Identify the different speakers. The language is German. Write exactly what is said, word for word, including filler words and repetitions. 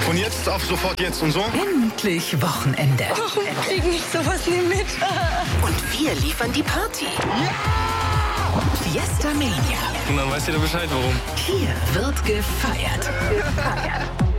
Speaker 1: Von jetzt auf sofort jetzt und so?
Speaker 2: Endlich Wochenende.
Speaker 3: Warum kriegen ich sowas nie mit?
Speaker 2: Und wir liefern die Party. Ja! Fiesta Mania.
Speaker 1: Und dann weißt du Bescheid, warum.
Speaker 2: Hier wird gefeiert. Gefeiert.